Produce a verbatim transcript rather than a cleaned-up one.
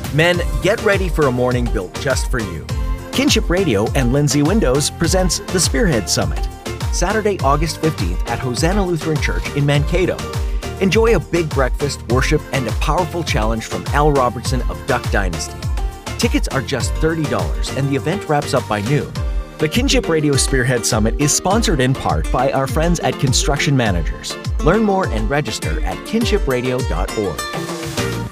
Men, get ready for a morning built just for you. Kinship Radio and Lindsay Windows presents the Spearhead Summit, Saturday, August fifteenth at Hosanna Lutheran Church in Mankato. Enjoy a big breakfast, worship, and a powerful challenge from Al Robertson of Duck Dynasty. Tickets are just thirty dollars and the event wraps up by noon. The Kinship Radio Spearhead Summit is sponsored in part by our friends at Construction Managers. Learn more and register at kinship radio dot org.